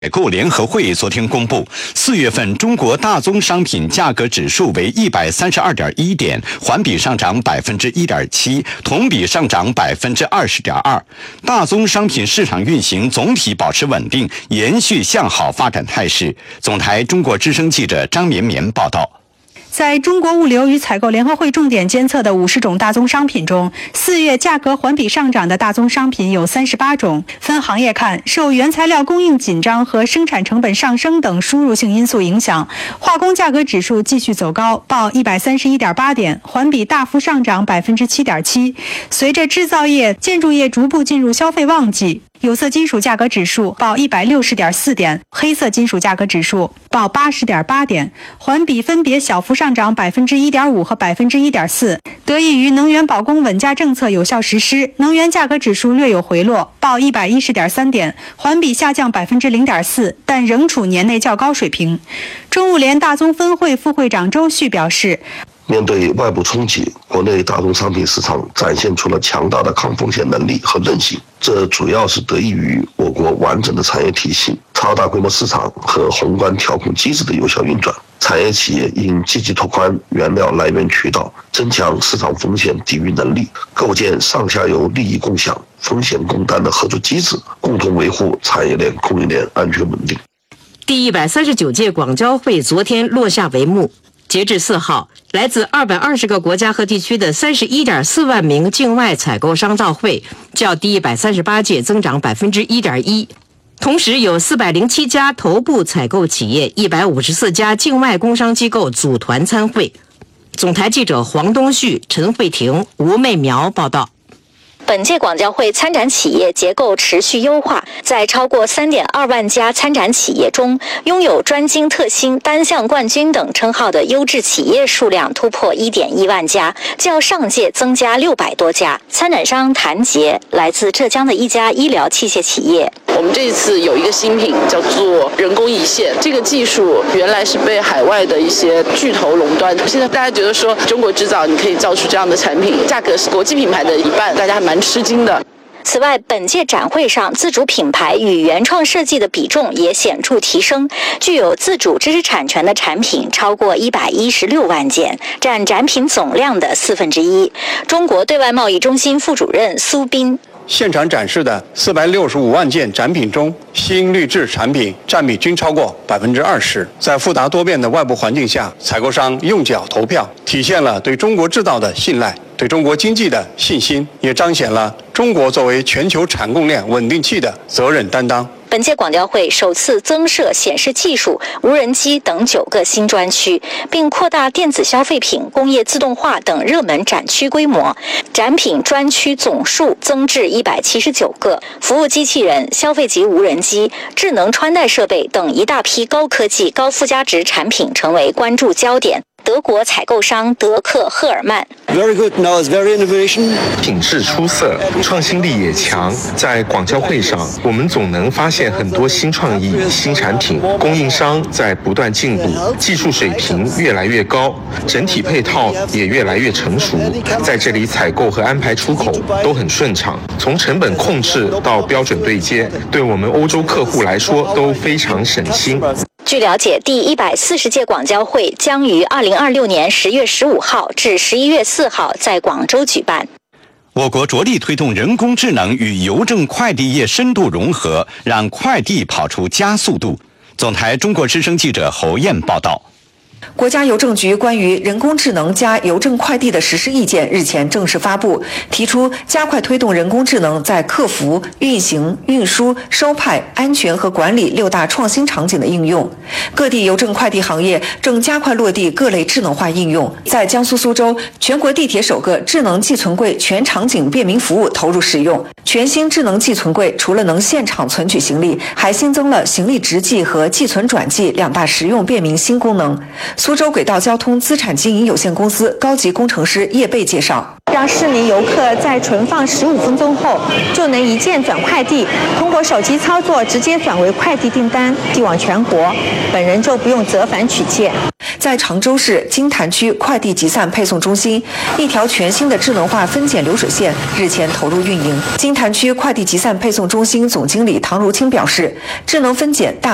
采购联合会昨天公布，4月份中国大宗商品价格指数为132.1点，环比上涨1.7%，同比上涨20.2%。大宗商品市场运行总体保持稳定，延续向好发展态势。总台中国之声记者张绵绵报道。 在中国物流与采购联合会重点监测的50种大宗商品中，4月价格环比上涨的大宗商品有38种。分行业看，受原材料供应紧张和生产成本上升等输入性因素影响，化工价格指数继续走高，报131.8点，环比大幅上涨7.7%。随着制造业、建筑业逐步进入消费旺季，有色金属价格指数报160.4点，黑色金属价格指数报80.8点，环比分别小幅上涨1.5%和1.4%。得益于能源保供稳价政策有效实施，能源价格指数略有回落，报110.3点，环比下降0.4%，但仍处年内较高水平。中物联大宗分会副会长周旭表示， 面对外部冲击，国内大宗商品市场展现出了强大的抗风险能力和韧性，这主要是得益于我国完整的产业体系、超大规模市场和宏观调控机制的有效运转。产业企业应积极拓宽原料来源渠道，增强市场风险抵御能力，构建上下游利益共享、风险共担的合作机制，共同维护产业链、供应链安全稳定。 第139届广交会昨天落下帷幕。截至4号，来自220个国家和地区的31.4万名境外采购商到会，较第138届增长1.1%。同时，有407家头部采购企业、154家境外工商机构组团参会。总台记者黄东旭、陈慧婷、吴媚苗报道。 本届广交会参展企业结构持续优化，在超过3.2万家参展企业中，拥有专精特新、单项冠军等称号的优质企业数量突破1.1万家，较上届增加600多家。参展商谭杰来自浙江的一家医疗器械企业。 我们这一次有一个新品叫做人工胰腺，这个技术原来是被海外的一些巨头垄断，现在大家觉得说中国制造你可以造出这样的产品，价格是国际品牌的一半，大家还蛮吃惊的。 此外，本届展会上自主品牌与原创设计的比重也显著提升，具有自主知识产权的产品超过116万件，占展品总量的1/4。中国对外贸易中心副主任苏斌。 现场展示的465万件展品中，新滤制产品占比均超过20%。在复杂多变的外部环境下，采购商用脚投票，体现了对中国制造的信赖，对中国经济的信心，也彰显了中国作为全球产供链稳定器的责任担当。 本届广交会首次增设显示技术、无人机等9个新专区，并扩大电子消费品、工业自动化等热门展区规模，展品专区总数增至179个，服务机器人、消费级无人机、智能穿戴设备等一大批高科技、高附加值产品成为关注焦点。德国采购商德克赫尔曼 Very good, now it's very innovation. 品质出色，创新力也强。在广交会上，我们总能发现很多新创意、新产品，供应商在不断进步，技术水平越来越高，整体配套也越来越成熟。在这里采购和安排出口都很顺畅，从成本控制到标准对接，对我们欧洲客户来说都非常省心。 据了解，第140届广交会将于2026年10月15号至11月4号在广州举办。 我国着力推动人工智能与邮政快递业深度融合，让快递跑出加速度。总台中国之声记者侯燕报道。 国家邮政局关于人工智能加邮政快递的实施意见日前正式发布，提出加快推动人工智能在客服、运行、运输、收派、安全和管理6大创新场景的应用。各地邮政快递行业正加快落地各类智能化应用。在江苏苏州，全国地铁首个智能寄存柜全场景便民服务投入使用。全新智能寄存柜除了能现场存取行李，还新增了行李直寄和寄存转寄2大实用便民新功能。苏州轨道交通资产经营有限公司高级工程师叶贝介绍， 让市民游客在存放15分钟后就能一键转快递，通过手机操作直接转为快递订单，寄往全国，本人就不用折返取件。 在常州市金坛区快递集散配送中心，一条全新的智能化分拣流水线日前投入运营。金坛区快递集散配送中心总经理唐如清表示，智能分拣大